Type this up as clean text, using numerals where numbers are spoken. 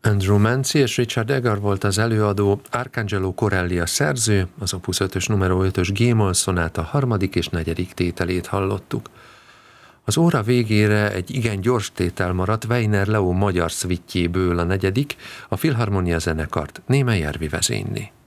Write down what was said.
Andrew Manci és Richard Egar volt az előadó, Arcangelo Corelli a szerző, az Opus 5-ös numero 5-ös G-moll szonáta harmadik és negyedik tételét hallottuk. Az óra végére egy igen gyors tétel maradt Weiner Leo magyar szvittjéből a negyedik, a Filharmonia zenekart Némely Ervi vezényli.